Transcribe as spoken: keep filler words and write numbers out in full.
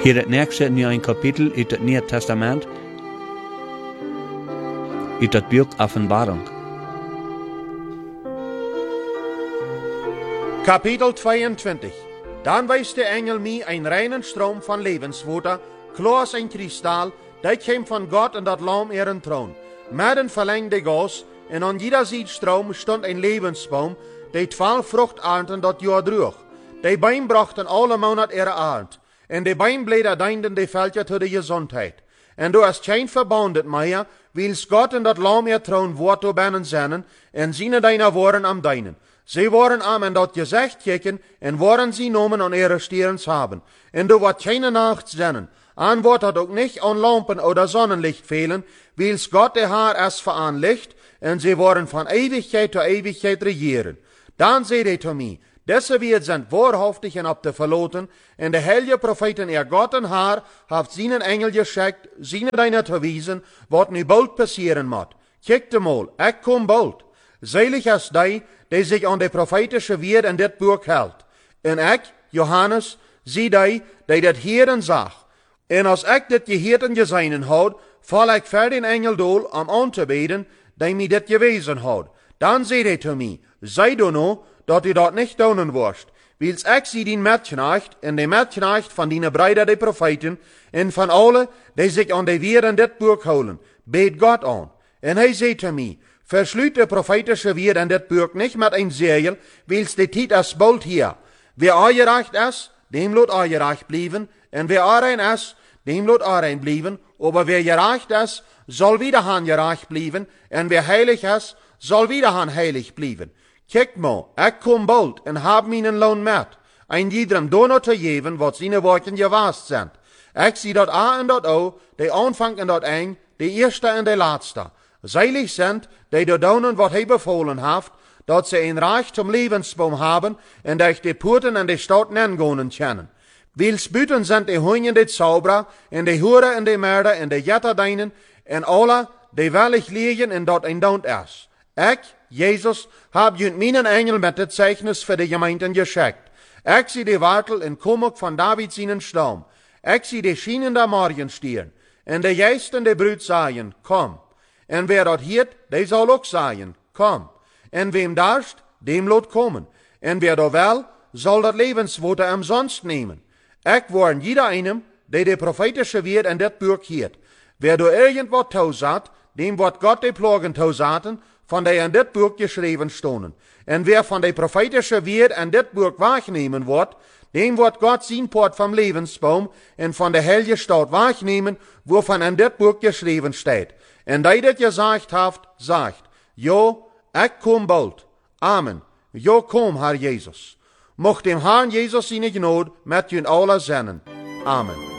Hier het nächste nu een kapitel uit het Nieuwe Testament, uit het boek Offenbarung. Kapitel tweeëntwintig. Dan wijst de engel mij een reinen stroom van levenswater, klar als een kristal, dat kwam van God en dat lam ihren troon. Met een verlengde gas, en aan jeder zijdstroom stond een levensboom, die twaalf vruchtarten dat jaar droeg. Die beim brachten alle maanden ihre aard, en de beim bleven dienden de veldje tot de gezondheid. En du hast geen verbondet meer, wils God en dat lam ihr troon woord toe binnen zennen, en ziene deiner woorden am deinen. Sie waren am en dat gezegd kijken, en waren sie nomen aan ihre stierens haben. En du wordt keine Nacht zennen. An wordt dat ook nicht an Lampen oder Sonnenlicht fehlen, wils Gott de haar es veranlicht, en sie waren von Ewigkeit zu Ewigkeit regieren. Dan zei hij zu mij, deze wir sind wahrhaftig en op te verloten, en de heilige Propheten ihr Gott en haar, heeft zijn engel geschickt, zijn deiner te wiesen, wat nu bald passieren moet. Kijk de mal, ik kom bald. Selig is die, die zich aan de profetische woord in dit boek houdt. En ik, Johannes, zie die, die dit heren zag. En als ik dit geheerten gezien houd, val ik voor den engel dool om aan te beden, die mij dit gewezen houd. Dan zei hij te mij, zei du nou, dat u dat niet doen worst. Wils ik zie die metknecht, en de metknecht van die breide de profeten, en van alle, die zich aan de woord in dit boek houden, beet God aan. En hij zei te mij, versluit de profetische woord in dit boek niet met een zegel, wils de tijd is bald hier. Wie aangerecht is, dem laat aangerecht blijven, en wie aanrein is, dem laat aanrein blijven, aber wie gerecht is, zal wieder han gerecht blijven, en wie heilig is, zal wieder han heilig blijven. Kijk maar, ik kom bald, en heb mijn loon met, en iedereen donor te geven, wat zijn woorden gewaast zijn. Ik zie dat A en dat O, de aanvang en dat eind, de eerste en de laatste. Selig sind, die de doen wat hij bevolen heeft, dat ze een recht zum levensboom hebben, en dat de poorten en de stad nengonen kennen. Wils buiten sind de hoingen de Zauberer, en de hoeren en de merder, en de jetterdeinen, en alle, die wellig liegen en dat een dood is. Ik, Jezus, heb junt mijn engel met het zeichnis voor de gemeenten geschickt. Ik zie de wartel en kom ook van David zijn stam. Ik zie de schienende morgenstieren, en de geesten de bruid zeggen, kom. En wer dat hiert, die zal ook zeggen, kom. En wem darst, dem laat komen. En wer dat wel, zal dat levenswater umsonst nemen. Ik warn jeder einem, die de profetische woord in dit boek hiert. Wer du irgendwat toezat, dem wordt God de plagen toezaten, van die in dit boek geschreven stonden. En wer van de profetische woord in dit boek waarnemen wordt, dem wordt God zijn poort van levensboom en van de heilige stad waarnemen, waarvan in dit boek geschreven staat. En die dit gezegd heeft, zegt, Jo, ik kom bald. Amen. Jo, kom, Herr Jezus. Mocht dem Herrn Jezus zijn genade met jullie alle zennen. Amen.